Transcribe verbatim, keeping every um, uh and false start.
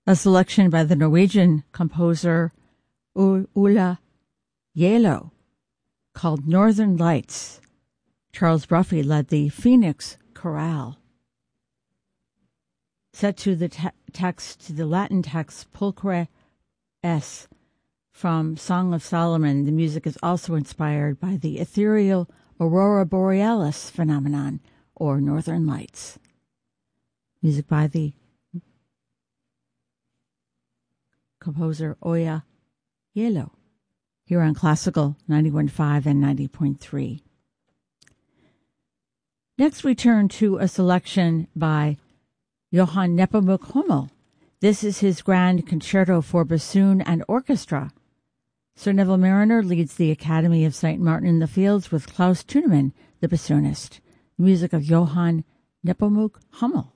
a selection by the Norwegian composer Ulla Yelo called Northern Lights. Charles Bruffy led the Phoenix Chorale. Set to the te- text, to the Latin text Pulchre es from Song of Solomon, the music is also inspired by the ethereal aurora borealis phenomenon, or northern lights. Music by the composer Ulla Yelo, here on Classical ninety-one point five and ninety point three. Next, we turn to a selection by Johann Nepomuk Hummel. This is his Grand Concerto for Bassoon and Orchestra. Sir Neville Marriner leads the Academy of Saint Martin in the Fields with Klaus Thunemann, the bassoonist. The music of Johann Nepomuk Hummel.